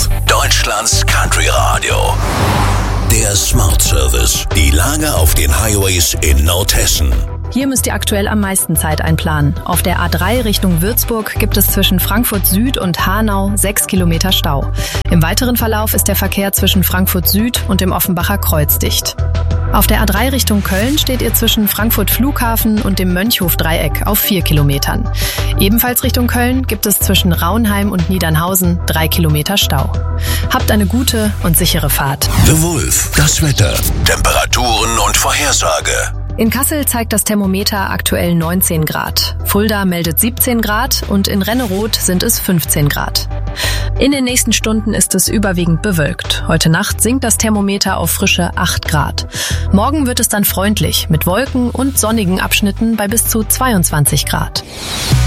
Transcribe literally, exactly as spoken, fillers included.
Wolf, Deutschlands Country Radio. Der Smart Service. Die Lage auf den Highways in Nordhessen. Hier müsst ihr aktuell am meisten Zeit einplanen. Auf der A drei Richtung Würzburg gibt es zwischen Frankfurt Süd und Hanau sechs Kilometer Stau. Im weiteren Verlauf ist der Verkehr zwischen Frankfurt Süd und dem Offenbacher Kreuz dicht. Auf der A drei Richtung Köln steht ihr zwischen Frankfurt Flughafen und dem Mönchhof-Dreieck auf vier Kilometern. Ebenfalls Richtung Köln gibt es zwischen Raunheim und Niedernhausen drei Kilometer Stau. Habt eine gute und sichere Fahrt. The Wolf, das Wetter, Temperaturen und Vorhersage. In Kassel zeigt das Thermometer aktuell neunzehn Grad. Fulda meldet siebzehn Grad und in Renneroth sind es fünfzehn Grad. In den nächsten Stunden ist es überwiegend bewölkt. Heute Nacht sinkt das Thermometer auf frische acht Grad. Morgen wird es dann freundlich mit Wolken und sonnigen Abschnitten bei bis zu zweiundzwanzig Grad.